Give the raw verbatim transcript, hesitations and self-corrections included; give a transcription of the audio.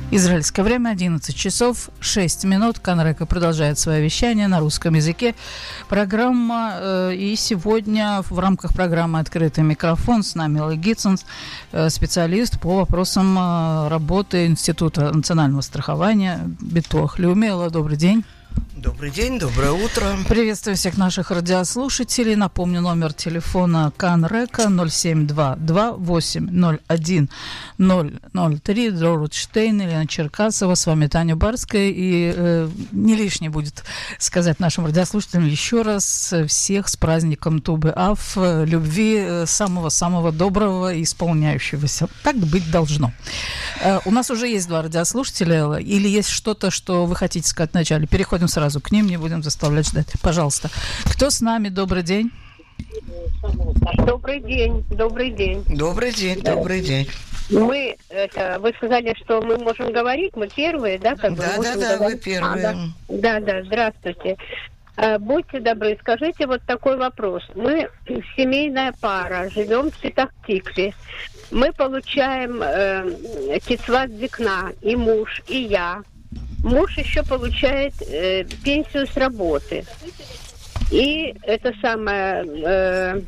Израильское время одиннадцать часов шесть минут. Кан Река продолжает свое вещание на русском языке. Программа, э, и сегодня в рамках программы «Открытый микрофон» с нами Элла Гитсонс, э, специалист по вопросам э, работы Института национального страхования Битуах Леуми. Элла, добрый день. Добрый день, доброе утро. Приветствую всех наших радиослушателей. Напомню, номер телефона Кан Река ноль семь два два восемь ноль один ноль ноль три, Доротштейн, Елена Черкасова, с вами Таня Барская. И э, не лишнее будет сказать нашим радиослушателям еще раз всех с праздником Ту-Б'Ав, любви самого-самого доброго и исполняющегося. Так быть должно. Э, у нас уже есть два радиослушателя. Или есть что-то, что вы хотите сказать вначале? Переходим сразу к ним, не будем заставлять ждать. Пожалуйста. Кто с нами? Добрый день. Добрый день. Добрый день. Добрый день. Добрый день. Мы, это, вы сказали, что мы можем говорить, мы первые, да? Как да, бы да, да, говорить? вы первые. А, да. да, да, здравствуйте. А, будьте добры, скажите вот такой вопрос. Мы семейная пара, живем в Петах-Тикве. Мы получаем э, кицват зикна, и муж, и я. Муж еще получает э, пенсию с работы. И это самое, э,